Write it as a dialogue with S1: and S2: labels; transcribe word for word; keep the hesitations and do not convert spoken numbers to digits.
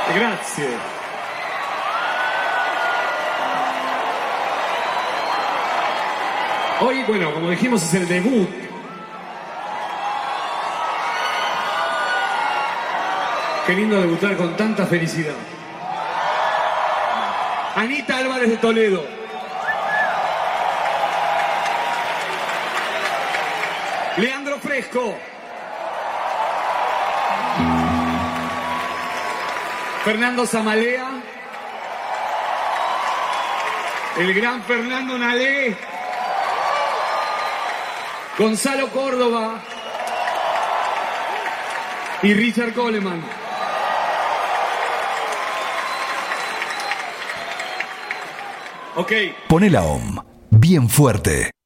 S1: Grazie. Hoy, bueno, como dijimos, es el debut. Qué lindo debutar con tanta felicidad. Anita Álvarez de Toledo. Leandro Fresco. Fernando Zamalea. El gran Fernando Nalé. Gonzalo Córdoba. Y Richard Coleman. Ok.
S2: Pone la O M bien fuerte.